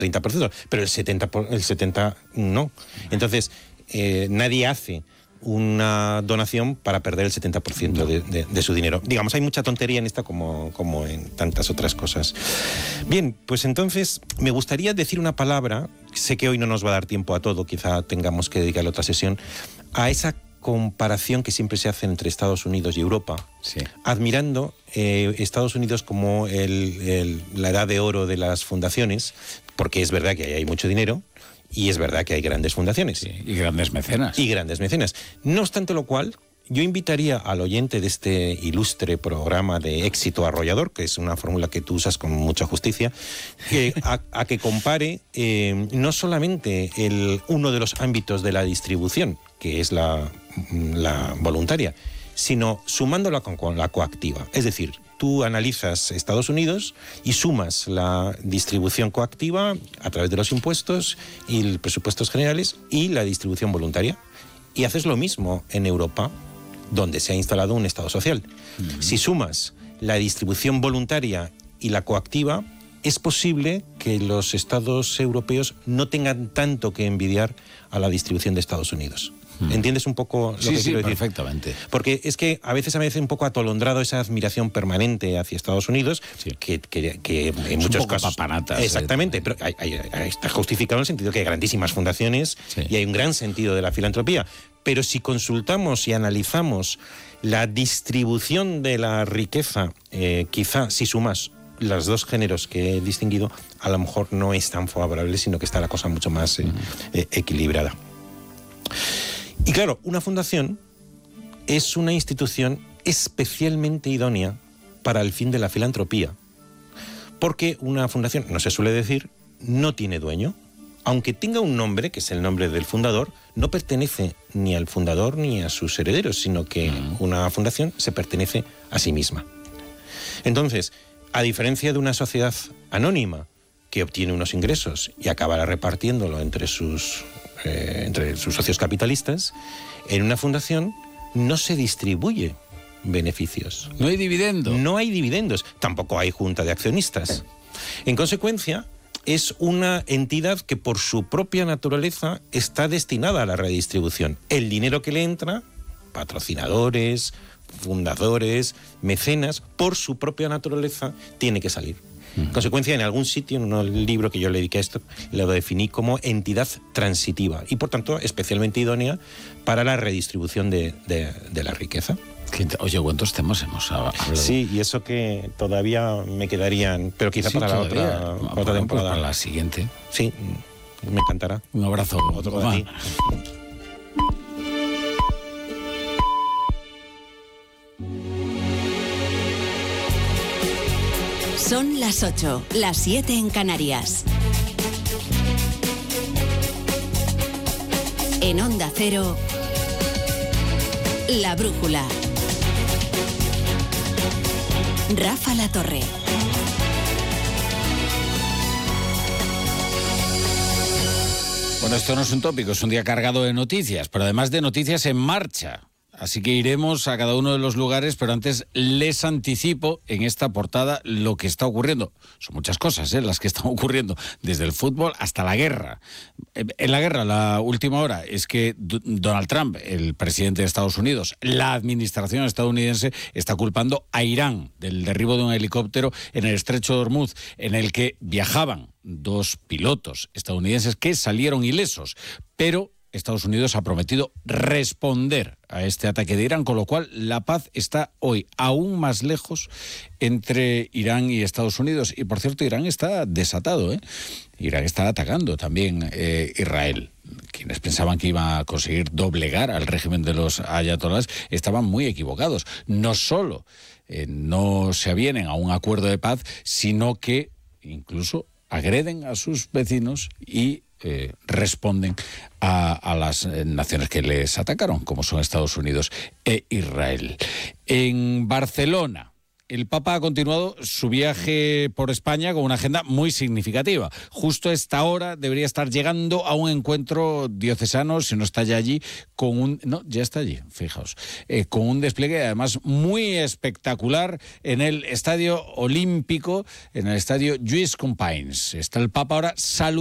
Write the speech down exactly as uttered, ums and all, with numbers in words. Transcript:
treinta por ciento, pero el setenta por ciento, el setenta por ciento no. Entonces, eh, nadie hace una donación para perder el setenta por ciento de, de, de su dinero. Digamos, hay mucha tontería en esta como, como en tantas otras cosas. Bien, pues entonces me gustaría decir una palabra, sé que hoy no nos va a dar tiempo a todo, quizá tengamos que dedicarle otra sesión, a esa comparación que siempre se hace entre Estados Unidos y Europa, sí. admirando eh, Estados Unidos como el, el, la edad de oro de las fundaciones, porque es verdad que ahí hay mucho dinero, y es verdad que hay grandes fundaciones. Sí, y grandes mecenas. Y grandes mecenas. No obstante lo cual, yo invitaría al oyente de este ilustre programa de éxito arrollador, que es una fórmula que tú usas con mucha justicia, que, a, a que compare eh, no solamente el, uno de los ámbitos de la distribución, que es la, la voluntaria, sino sumándola con, con la coactiva. Es decir, tú analizas Estados Unidos y sumas la distribución coactiva a través de los impuestos y los presupuestos generales y la distribución voluntaria. Y haces lo mismo en Europa, donde se ha instalado un Estado social. Uh-huh. Si sumas la distribución voluntaria y la coactiva, es posible que los Estados europeos no tengan tanto que envidiar a la distribución de Estados Unidos. ¿Entiendes un poco lo sí, que sí, quiero decir? Perfectamente. Porque es que a veces a veces un poco atolondrado esa admiración permanente hacia Estados Unidos, sí. que, que, que en es muchos un poco casos... papanatas. Exactamente, eh, pero hay, hay, hay, está justificado en el sentido que hay grandísimas fundaciones sí. y hay un gran sentido de la filantropía. Pero si consultamos y analizamos la distribución de la riqueza, eh, quizá si sumas los dos géneros que he distinguido, a lo mejor no es tan favorable, sino que está la cosa mucho más eh, eh, equilibrada. Y claro, una fundación es una institución especialmente idónea para el fin de la filantropía, porque una fundación, no se suele decir, no tiene dueño. Aunque tenga un nombre, que es el nombre del fundador, no pertenece ni al fundador ni a sus herederos, sino que uh-huh. una fundación se pertenece a sí misma. Entonces, a diferencia de una sociedad anónima que obtiene unos ingresos y acabará repartiéndolo entre sus... Eh, entre sus socios capitalistas, en una fundación no se distribuye beneficios. No hay dividendos. No hay dividendos. Tampoco hay junta de accionistas. En consecuencia, es una entidad que por su propia naturaleza está destinada a la redistribución. El dinero que le entra, patrocinadores, fundadores, mecenas, por su propia naturaleza, tiene que salir. En consecuencia, en algún sitio, en un libro que yo le dediqué a esto, lo definí como entidad transitiva y, por tanto, especialmente idónea para la redistribución de, de, de la riqueza. Oye, ¿cuántos temas hemos hablado? Sí, y eso que todavía me quedarían, pero quizá sí, para la otra, no, otra bueno, temporada. Pues para la siguiente. Sí, me encantará. Un abrazo. Otro para ti. Son las ocho, las siete en Canarias. En Onda Cero, La Brújula. Rafa La Torre. Bueno, esto no es un tópico, es un día cargado de noticias, pero además de noticias en marcha. Así que iremos a cada uno de los lugares, pero antes les anticipo en esta portada lo que está ocurriendo. Son muchas cosas, ¿eh?, las que están ocurriendo, desde el fútbol hasta la guerra. En la guerra, la última hora, es que Donald Trump, el presidente de Estados Unidos, la administración estadounidense, está culpando a Irán del derribo de un helicóptero en el estrecho de Hormuz, en el que viajaban dos pilotos estadounidenses que salieron ilesos, pero Estados Unidos ha prometido responder a este ataque de Irán, con lo cual la paz está hoy aún más lejos entre Irán y Estados Unidos. Y por cierto, Irán está desatado, ¿eh? Irán está atacando también eh, Israel. Quienes pensaban que iba a conseguir doblegar al régimen de los ayatolás estaban muy equivocados. No solo eh, no se avienen a un acuerdo de paz, sino que incluso agreden a sus vecinos y Eh, responden a, a las eh, naciones que les atacaron, como son Estados Unidos e Israel. En Barcelona, el Papa ha continuado su viaje por España con una agenda muy significativa. Justo a esta hora debería estar llegando a un encuentro diocesano, si no está ya allí, con un... No, ya está allí, fijaos. Eh, con un despliegue además muy espectacular en el Estadio Olímpico, en el Estadio Lluís Companys. Está el Papa ahora saludando